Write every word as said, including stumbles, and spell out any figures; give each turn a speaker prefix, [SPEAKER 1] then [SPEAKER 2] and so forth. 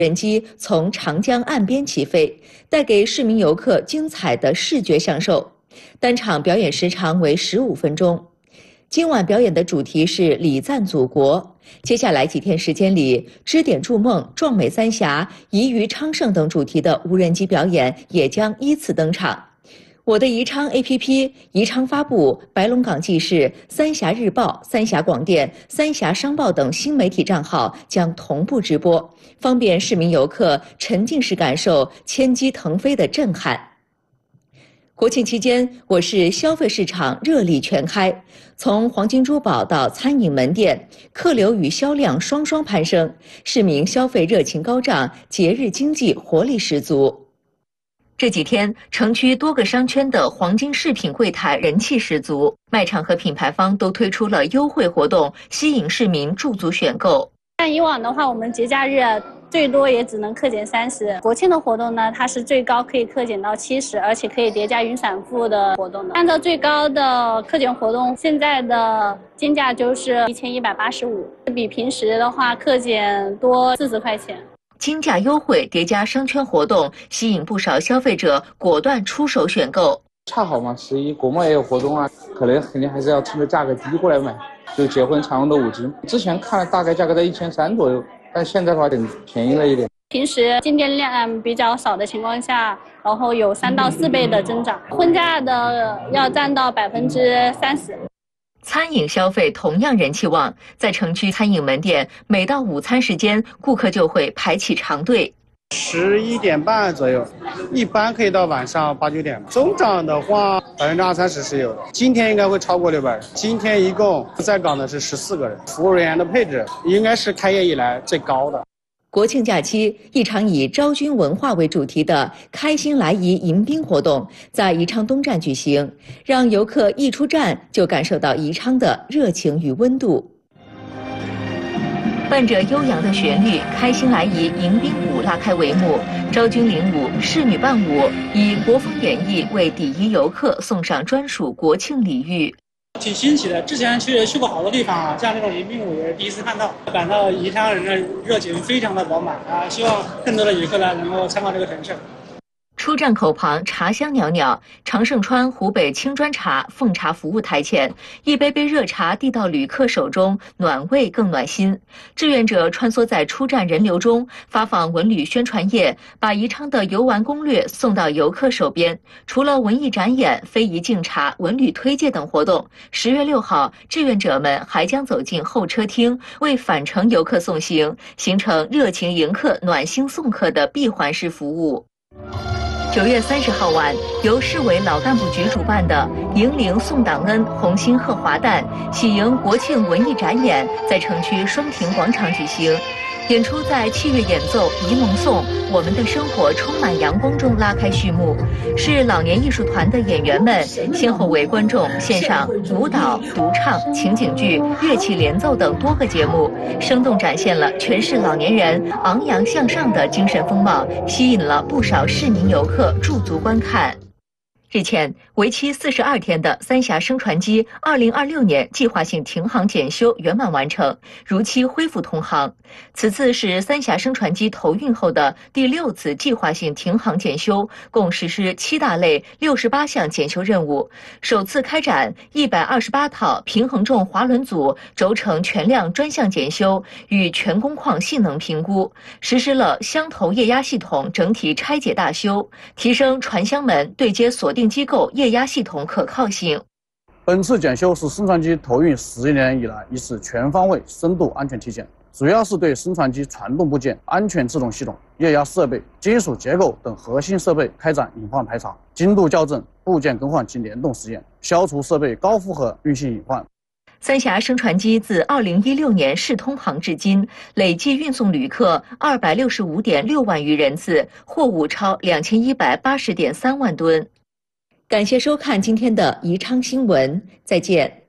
[SPEAKER 1] 人机从长江岸边起飞，带给市民游客精彩的视觉享受。单场表演时长为十五分钟。今晚表演的主题是礼赞祖国。接下来几天时间里，支点筑梦、壮美三峡、宜于昌盛等主题的无人机表演也将依次登场。我的宜昌 A P P、宜昌发布、白龙港记事、三峡日报、三峡广电、三峡商报等新媒体账号将同步直播，方便市民游客沉浸式感受千机腾飞的震撼。国庆期间，我市消费市场热力全开，从黄金珠宝到餐饮门店，客流与销量双双攀升，市民消费热情高涨，节日经济活力十足。这几天，城区多个商圈的黄金饰品柜台人气十足，卖场和品牌方都推出了优惠活动，吸引市民驻足选购。
[SPEAKER 2] 像以往的话，我们节假日最多也只能克减三十，国庆的活动呢，它是最高可以克减到七十，而且可以叠加云闪付的活动的。按照最高的克减活动，现在的金价就是一千一百八十五，比平时的话克减多四十块钱。
[SPEAKER 1] 金价优惠叠加商圈活动，吸引不少消费者果断出手选购。
[SPEAKER 3] 恰好嘛，十一国贸也有活动啊，可能肯定还是要趁着价格低过来买。就结婚常用的五金，之前看了大概价格在一千三左右，但现在的话更便宜了一点。
[SPEAKER 2] 平时进店量比较少的情况下，然后有三到四倍的增长，婚嫁的要占到百分之三十。
[SPEAKER 1] 餐饮消费同样人气旺，在城区餐饮门店，每到午餐时间，顾客就会排起长队。
[SPEAKER 4] 十一点半左右，一般可以到晚上八九点。增长的话，百分之二三十是有的。今天应该会超过六百人。今天一共在岗的是十四个人，服务人员的配置应该是开业以来最高的。
[SPEAKER 1] 国庆假期，一场以昭君文化为主题的开心来宜迎宾活动在宜昌东站举行，让游客一出站就感受到宜昌的热情与温度。伴着悠扬的旋律，开心来宜迎宾舞拉开帷幕。昭君领舞，仕女伴舞，以国风演绎为第一游客送上专属国庆礼遇。
[SPEAKER 5] 挺新奇的，之前其实去过好多地方啊，像这种迎宾舞也是第一次看到，感到宜昌人的热情非常的饱满啊！希望更多的游客呢能够参观这个城市。
[SPEAKER 1] 出站口旁茶香袅袅，常胜川湖北青砖茶奉茶服务台前，一杯杯热茶递到旅客手中，暖胃更暖心。志愿者穿梭在出站人流中，发放文旅宣传页，把宜昌的游玩攻略送到游客手边。除了文艺展演、非遗敬茶、文旅推介等活动，十月六号，志愿者们还将走进候车厅，为返程游客送行，形成热情迎客、暖心送客的闭环式服务。九月三十号晚，由市委老干部局主办的“迎灵送党恩，红星贺华诞”喜迎国庆文艺展演在城区双亭广场举行。演出在器乐演奏《沂蒙颂》“我们的生活充满阳光”中拉开序幕，是老年艺术团的演员们先后为观众献上舞蹈、独唱、情景剧、乐器联奏等多个节目，生动展现了全市老年人昂扬向上的精神风貌，吸引了不少市民游客驻足观看。日前，为期四十二天的三峡升船机二零二六年计划性停航检修圆满完成，如期恢复通航。此次是三峡升船机投运后的第六次计划性停航检修，共实施七大类六十八项检修任务，首次开展一百二十八套平衡重滑轮组轴承全量专项检修与全工况性能评估，实施了箱头液压系统整体拆解大修，提升船箱门对接锁定机构液压系统可靠性。
[SPEAKER 3] 本次检修是升船机投运十年以来一次全方位深度安全体检，主要是对升船机传动部件、安全制动系统、液压设备、金属结构等核心设备开展隐患排查、精度校正、部件更换及联动实验，消除设备高负荷运行隐患。
[SPEAKER 1] 三峡升船机自二零一六年试通航至今，累计运送旅客二百六十五点六万余人次，货物超两千一百八十点三万吨。感谢收看今天的宜昌新闻，再见。